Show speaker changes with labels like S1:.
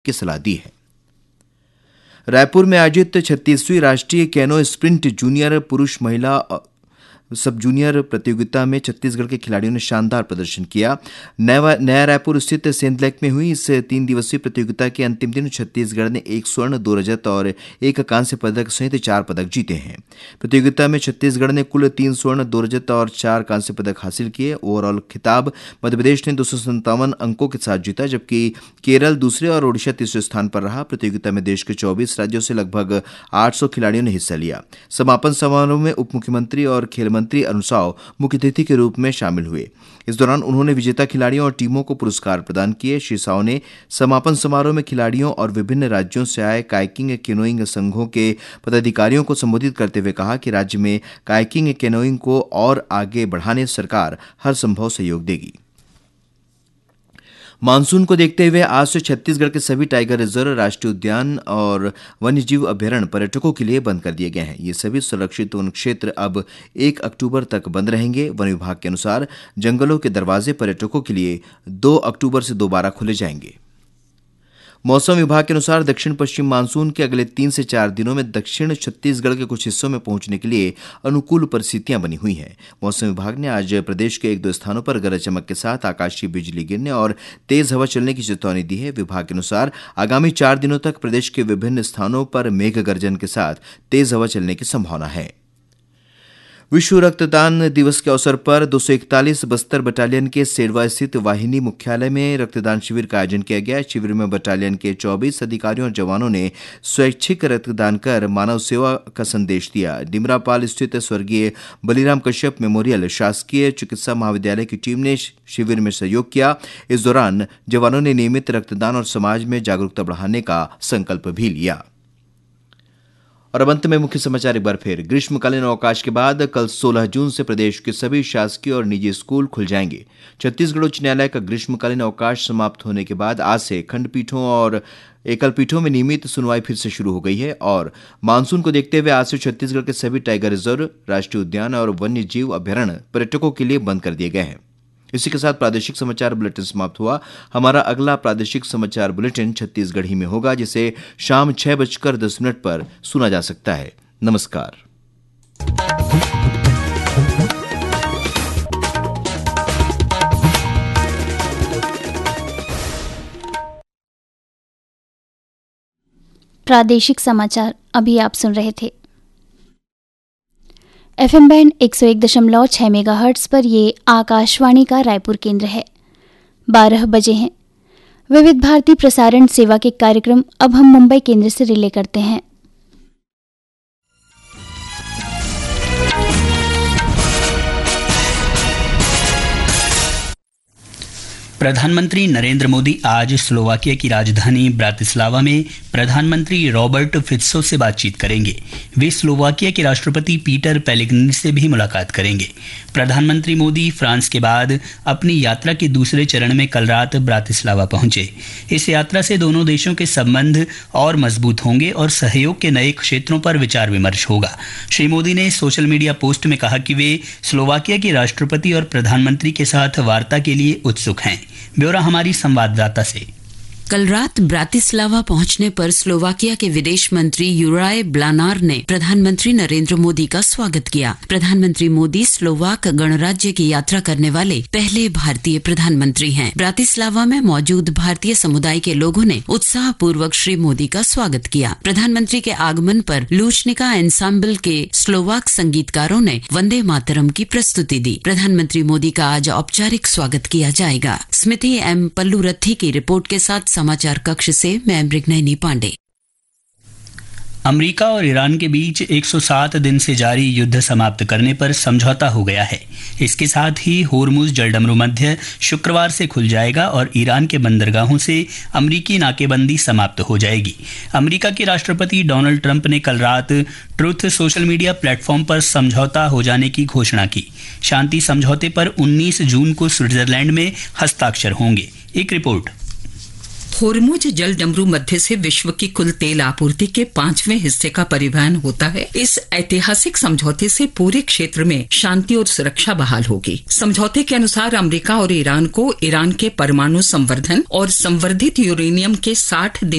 S1: की सलाह दी है। रायपुर में आयोजित 36वीं राष्ट्रीय कैनो स्प्रिंट जूनियर पुरुष महिला सब जूनियर प्रतियोगिता में छत्तीसगढ़ के खिलाड़ियों ने शानदार प्रदर्शन किया। नया रायपुर स्थित सेंध लेक में हुई इस 3 दिवसीय प्रतियोगिता के अंतिम दिन छत्तीसगढ़ ने 1 स्वर्ण 2 रजत और 1 कांस्य पदक सहित 4 पदक जीते हैं। प्रतियोगिता में छत्तीसगढ़ ने कुल 3 स्वर्ण 2 रजत और 4 कांस्य पदक हासिल किए। ओवरऑल खिताब मध्यप्रदेश ने 257 अंकों के साथ जीता, जबकि केरल दूसरे और ओडिशा तीसरे स्थान पर रहा। प्रतियोगिता में देश के 24 राज्यों से लगभग 800 खिलाड़ियों ने हिस्सा लिया। समापन समारोह में उप मुख्यमंत्री और खेल मंत्री अरुण साव मुख्य अतिथि के रूप में शामिल हुए। इस दौरान उन्होंने विजेता खिलाड़ियों और टीमों को पुरस्कार प्रदान किए। श्री साव ने समापन समारोह में खिलाड़ियों और विभिन्न राज्यों से आए कायाकिंग कैनोइंग संघों के पदाधिकारियों को संबोधित करते हुए कहा कि राज्य में कायाकिंग कैनोइंग को और आगे बढ़ाने सरकार हर संभव सहयोग देगी। मानसून को देखते हुए आज से छत्तीसगढ़ के सभी टाइगर रिजर्व, राष्ट्रीय उद्यान और वन्यजीव अभ्यारण्य पर्यटकों के लिए बंद कर दिए गए हैं। ये सभी संरक्षित वन क्षेत्र अब 1 अक्टूबर तक बंद रहेंगे। वन विभाग के अनुसार जंगलों के दरवाजे पर्यटकों के लिए 2 अक्टूबर से दोबारा खुले जाएंगे। मौसम विभाग के अनुसार दक्षिण पश्चिम मानसून के अगले 3 से 4 दिनों में दक्षिण छत्तीसगढ़ के कुछ हिस्सों में पहुंचने के लिए अनुकूल परिस्थितियां बनी हुई हैं। मौसम विभाग ने आज प्रदेश के 1-2 स्थानों पर गरज चमक के साथ आकाशीय बिजली गिरने और तेज हवा चलने की चेतावनी दी है। विभाग के अनुसार आगामी 4 दिनों तक प्रदेश के विभिन्न स्थानों पर मेघ गर्जन के साथ तेज हवा चलने की संभावना है। विश्व रक्तदान दिवस के अवसर पर 241 बस्तर बटालियन के सेडवा स्थित वाहिनी मुख्यालय में रक्तदान शिविर का आयोजन किया गया। शिविर में बटालियन के 24 अधिकारियों और जवानों ने स्वैच्छिक रक्तदान कर मानव सेवा का संदेश दिया। डिमरापाल स्थित स्वर्गीय बलिराम कश्यप मेमोरियल शासकीय चिकित्सा महाविद्यालय की टीम ने शिविर में सहयोग किया। इस दौरान जवानों ने नियमित रक्तदान और समाज में जागरूकता बढ़ाने का संकल्प भी लिया। और अब अंत में मुख्य समाचार एक बार फिर। ग्रीष्मकालीन अवकाश के बाद कल 16 जून से प्रदेश के सभी शासकीय और निजी स्कूल खुल जाएंगे। छत्तीसगढ़ उच्च न्यायालय का ग्रीष्मकालीन अवकाश समाप्त होने के बाद आज से खंडपीठों और एकल पीठों में नियमित सुनवाई फिर से शुरू हो गई है। और मानसून को देखते हुए आज से छत्तीसगढ़ के सभी टाइगर रिजर्व, राष्ट्रीय उद्यान और वन्य जीव अभ्यारण्य पर्यटकों के लिए बंद कर दिए गए हैं। इसी के साथ प्रादेशिक समाचार बुलेटिन समाप्त हुआ। हमारा अगला प्रादेशिक समाचार बुलेटिन छत्तीसगढ़ी में होगा, जिसे शाम 6:10 पर सुना जा सकता है। नमस्कार।
S2: प्रादेशिक समाचार अभी आप सुन रहे थे। FM बैंड 101.6 मेगाहर्ट्ज पर ये आकाशवाणी का रायपुर केंद्र है। 12 बजे हैं। विविध भारती प्रसारण सेवा के कार्यक्रम अब हम मुंबई केंद्र से रिले करते हैं।
S3: प्रधानमंत्री नरेंद्र मोदी आज स्लोवाकिया की राजधानी ब्रातिस्लावा में प्रधानमंत्री रॉबर्ट फित्सो से बातचीत करेंगे। वे स्लोवाकिया के राष्ट्रपति पीटर पेलेग्रिनी से भी मुलाकात करेंगे। प्रधानमंत्री मोदी फ्रांस के बाद अपनी यात्रा के दूसरे चरण में कल रात ब्रातिस्लावा पहुंचे। इस यात्रा से दोनों देशों के संबंध और मजबूत होंगे और सहयोग के नए क्षेत्रों पर विचार विमर्श होगा। श्री मोदी ने सोशल मीडिया पोस्ट में कहा कि वे स्लोवाकिया के राष्ट्रपति और प्रधानमंत्री के साथ वार्ता के लिए उत्सुक हैं। ब्यौरा हमारी संवाददाता से।
S4: कल रात ब्रातिस्लावा पहुंचने पर स्लोवाकिया के विदेश मंत्री यूराय ब्लानार ने प्रधानमंत्री नरेंद्र मोदी का स्वागत किया। प्रधानमंत्री मोदी स्लोवाक गणराज्य की यात्रा करने वाले पहले भारतीय प्रधानमंत्री हैं। ब्रातिस्लावा में मौजूद भारतीय समुदाय के लोगों ने उत्साहपूर्वक श्री मोदी का स्वागत किया। प्रधानमंत्री के आगमन पर लूचनिका एंसाम्बल के स्लोवाक संगीतकारों ने वंदे मातरम की प्रस्तुति दी। प्रधानमंत्री मोदी का आज औपचारिक स्वागत किया जाएगा। स्मृति एम पल्लूरथी की रिपोर्ट के साथ समाचार कक्ष से मैं मृगनयनी पांडे।
S3: अमेरिका और ईरान के बीच 107 दिन से जारी युद्ध समाप्त करने पर समझौता हो गया है। इसके साथ ही होर्मुज जलडमरू मध्य शुक्रवार से खुल जाएगा और ईरान के बंदरगाहों से अमेरिकी नाकेबंदी समाप्त हो जाएगी। अमेरिका के राष्ट्रपति डोनाल्ड ट्रंप ने कल रात ट्रुथ सोशल मीडिया प्लेटफॉर्म पर समझौता हो जाने की घोषणा की। शांति समझौते पर 19 जून को स्विट्जरलैंड में हस्ताक्षर होंगे। एक रिपोर्ट।
S5: होर्मुज जलडमरू मध्य से विश्व की कुल तेल आपूर्ति के 5वें हिस्से का परिवहन होता है। इस ऐतिहासिक समझौते से पूरे क्षेत्र में शांति और सुरक्षा बहाल होगी। समझौते के अनुसार अमेरिका और ईरान को ईरान के परमाणु संवर्धन और संवर्धित यूरेनियम के 60 दिन